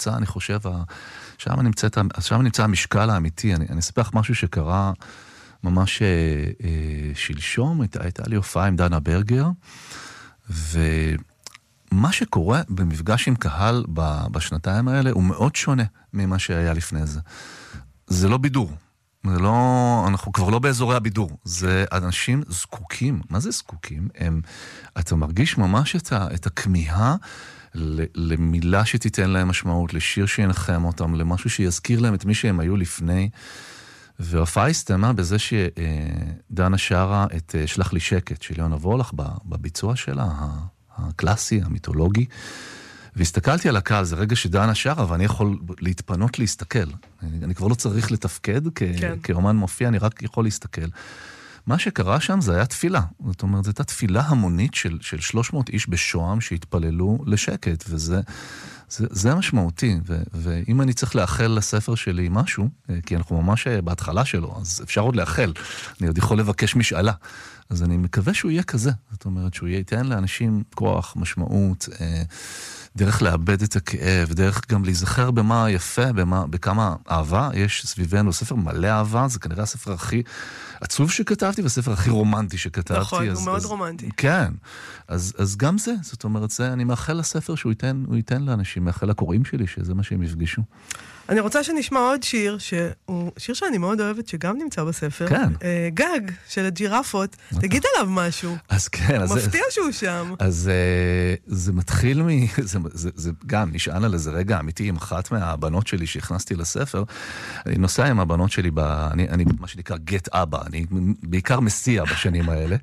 נמצא, אני חושב, שם נמצא המשקל האמיתי. אני אספר לך משהו שקרה ממש שלשום, הייתה לי הופעה עם דנה ברגר, ומה שקורה במפגש עם קהל בשנתיים האלה, הוא מאוד שונה ממה שהיה לפני זה. זה לא בידור. אנחנו כבר לא באזורי הבידור. זה אנשים זקוקים. מה זה זקוקים? אתה מרגיש ממש את הכמיהה למילה שתיתן להם משמעות, לשיר שינחם אותם, למשהו שיזכיר להם את מי שהם היו לפני. וההופעה הסתיימה בזה שדנה שרה את שלח לי שקט של יונה וולך בביצוע שלה, הקלאסי, המיתולוגי. והסתכלתי על הקהל, זה רגע שדנה שרה, ואני יכול להתפנות להסתכל. אני כבר לא צריך לתפקד כאומן מופיע, אני רק יכול להסתכל. מה שקרה שם זה היה תפילה. זאת אומרת, זו הייתה תפילה המונית של 300 איש בשוהם שהתפללו לשקט, זה משמעותי. ואם אני צריך לאחל לספר שלי משהו, כי אנחנו ממש בהתחלה שלו, אז אפשר עוד לאחל. אני עוד יכול לבקש משאלה. אז אני מקווה שהוא יהיה כזה. זאת אומרת, שהוא ייתן לאנשים כוח, משמעות, דרך לאבד את הכאב, דרך גם להיזכר במה יפה, בכמה אהבה יש סביבנו. ספר מלא אהבה, זה כנראה הספר הכי עצוב שכתבתי, והספר הכי רומנטי שכתבתי. נכון, הוא מאוד רומנטי. כן, אז גם זה, זאת אומרת, אני מאחל לספר שהוא ייתן לאנשים, מאחל לקוראים שלי, שזה מה שהם יפגשו. אני רוצה שנשמע עוד שיר, שהוא שיר שאני מאוד אוהבת, שגם נמצא בספר. כן. גג, של הג'ירפות. תגיד עליו משהו. אז כן. מפתיע שהוא שם. אז זה מתחיל זה גם נשען על איזה רגע אמיתי עם אחת מהבנות שלי שהכנסתי לספר. אני נוסע עם הבנות שלי, אני מה שנקרא גט אבא, אני בעיקר מסיע בשנים האלה.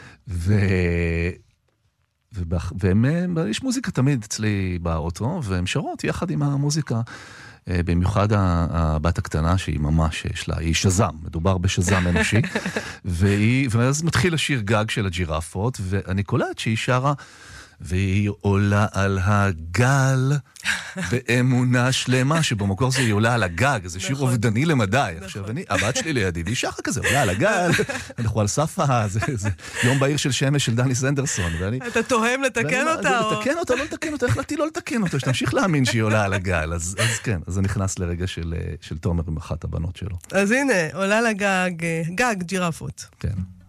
יש מוזיקה תמיד אצלי באוטו, והן שרות יחד עם המוזיקה. במיוחד הבת הקטנה שהיא ממש יש לה, היא שזם, מדובר בשזם אנושי, ואז מתחיל השיר גג של הג'ירפות, ואני קולט שהיא שרה, והיא עולה על הגל באמונה שלמה, שבמקור זה היא עולה על הגג, זה שיר אובדני למדי. עכשיו, הבת שלי לידי, והיא שרה כזה, עולה על הגל, אנחנו על סף זה יום בעיר של שמש של דני סנדרסון. אתה תוהם לתקן אותה? לתקן אותה, לא לתקן אותה, החלטתי לא לתקן אותה, שתמשיך להאמין שהיא עולה על הגל. אז כן, אז זה נכנס לרגע של תומר עם אחת הבנות שלו. אז הנה, עולה לגג, גג ג'ירפות. כן.